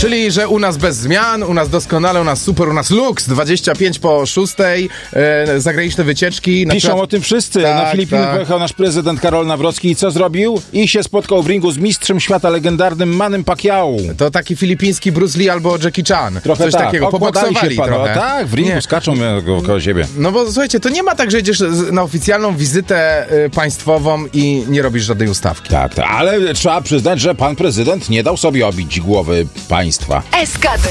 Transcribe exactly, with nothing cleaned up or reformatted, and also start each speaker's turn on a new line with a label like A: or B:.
A: Czyli, że u nas bez zmian, u nas doskonale, u nas super, u nas luks, dwadzieścia pięć po szóstej, e, zagraniczne wycieczki.
B: Piszą
A: przykład...
B: o tym wszyscy.
A: Tak,
B: na Filipiny
A: tak.
B: pojechał nasz prezydent Karol Nawrocki i co zrobił? I się spotkał w ringu z mistrzem świata, legendarnym Mannym Pacquiao.
A: To taki filipiński Bruce Lee albo Jackie Chan.
B: Trochę
A: Coś
B: tak.
A: takiego,
B: Okładali
A: poboksowali
B: się
A: trochę.
B: Tak, w ringu
A: Nie.
B: skaczą koło siebie.
A: No bo słuchajcie, to nie ma tak, że jedziesz z- na oficjalną wizytę y, państwową i nie robisz żadnej ustawki.
B: Tak, tak, ale trzeba przyznać, że pan prezydent nie dał sobie obić głowy państwa.
C: S K D.